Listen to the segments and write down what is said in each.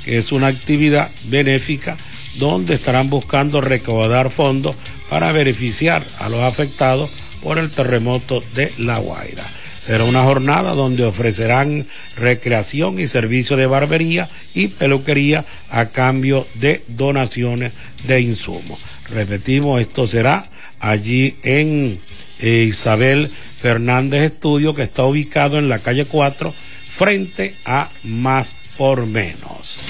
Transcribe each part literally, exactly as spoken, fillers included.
que es una actividad benéfica donde estarán buscando recaudar fondos para beneficiar a los afectados por el terremoto de La Guaira. Será una jornada donde ofrecerán recreación y servicio de barbería y peluquería a cambio de donaciones de insumos. Repetimos, esto será allí en eh, Isabel Fernández Estudio, que está ubicado en la calle cuatro, frente a Más por Menos.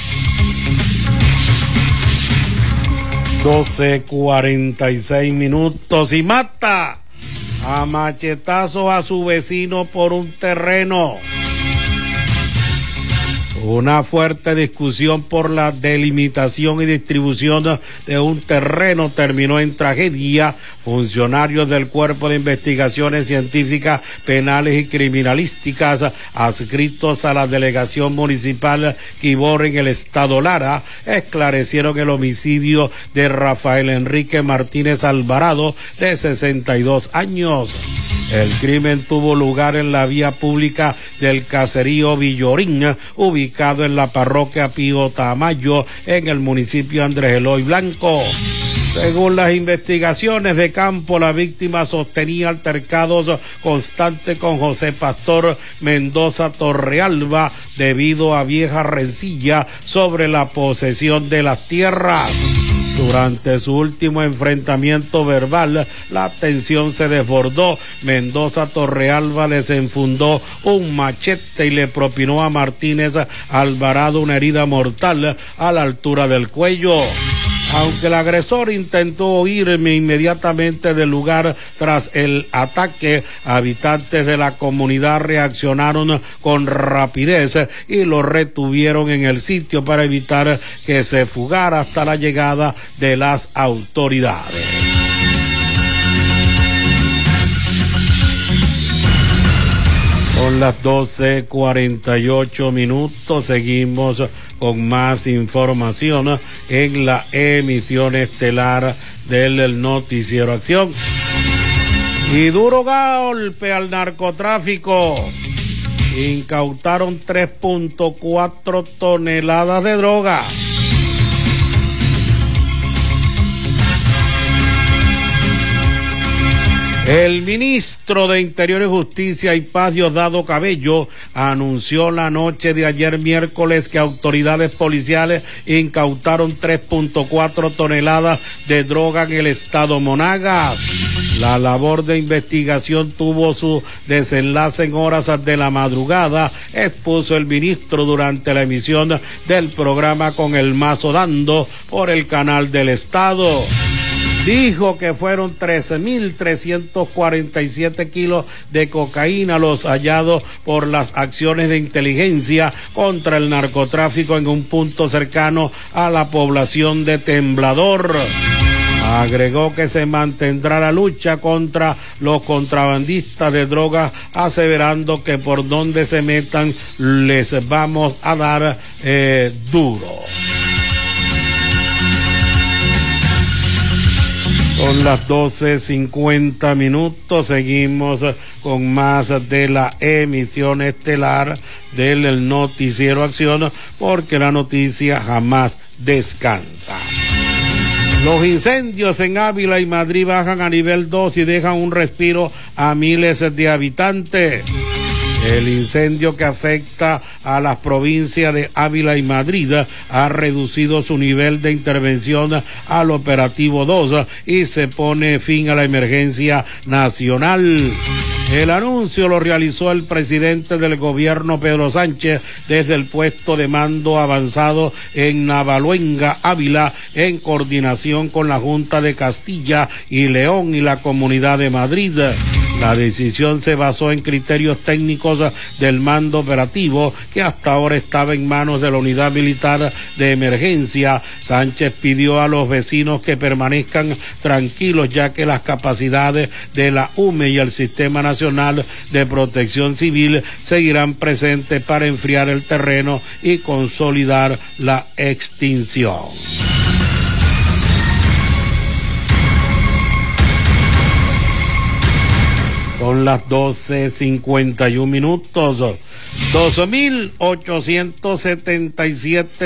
doce cuarenta y seis minutos y mata a machetazos a su vecino por un terreno. Una fuerte discusión por la delimitación y distribución de un terreno terminó en tragedia. Funcionarios del Cuerpo de Investigaciones Científicas, Penales y Criminalísticas adscritos a la Delegación Municipal Quibor en el estado Lara esclarecieron el homicidio de Rafael Enrique Martínez Alvarado, de sesenta y dos años. El crimen tuvo lugar en la vía pública del caserío Villorín, ubicado en la parroquia Pío Tamayo, en el municipio Andrés Eloy Blanco. Según las investigaciones de campo, la víctima sostenía altercados constantes con José Pastor Mendoza Torrealba debido a vieja rencilla sobre la posesión de las tierras. Durante su último enfrentamiento verbal, la tensión se desbordó. Mendoza Torrealba desenfundó un machete y le propinó a Martínez Alvarado una herida mortal a la altura del cuello. Aunque el agresor intentó huir inmediatamente del lugar tras el ataque, habitantes de la comunidad reaccionaron con rapidez y lo retuvieron en el sitio para evitar que se fugara hasta la llegada de las autoridades. Son las doce cuarenta y ocho minutos, seguimos con más información en la emisión estelar del Noticiero Acción. Y duro golpe al narcotráfico. Incautaron tres punto cuatro toneladas de droga. El ministro de Interior y Justicia y Paz, Diosdado Cabello, anunció la noche de ayer miércoles que autoridades policiales incautaron tres punto cuatro toneladas de droga en el estado Monagas. La labor de investigación tuvo su desenlace en horas de la madrugada, expuso el ministro durante la emisión del programa Con el Mazo Dando por el canal del Estado. Dijo que fueron trece mil trescientos cuarenta y siete kilos de cocaína los hallados por las acciones de inteligencia contra el narcotráfico en un punto cercano a la población de Temblador. Agregó que se mantendrá la lucha contra los contrabandistas de drogas, aseverando que por donde se metan les vamos a dar eh, duro. Son las doce cincuenta minutos, seguimos con más de la emisión estelar del Noticiero Acción, porque la noticia jamás descansa. Los incendios en Ávila y Madrid bajan a nivel dos y dejan un respiro a miles de habitantes. El incendio que afecta a las provincias de Ávila y Madrid ha reducido su nivel de intervención al operativo dos y se pone fin a la emergencia nacional. El anuncio lo realizó el presidente del gobierno, Pedro Sánchez, desde el puesto de mando avanzado en Navaluenga, Ávila, en coordinación con la Junta de Castilla y León y la Comunidad de Madrid. La decisión se basó en criterios técnicos del mando operativo, que hasta ahora estaba en manos de la Unidad Militar de Emergencia. Sánchez pidió a los vecinos que permanezcan tranquilos, ya que las capacidades de la U M E y el Sistema Nacional de Protección Civil seguirán presentes para enfriar el terreno y consolidar la extinción. Son las doce cincuenta y un minutos, dos mil ochocientos setenta y siete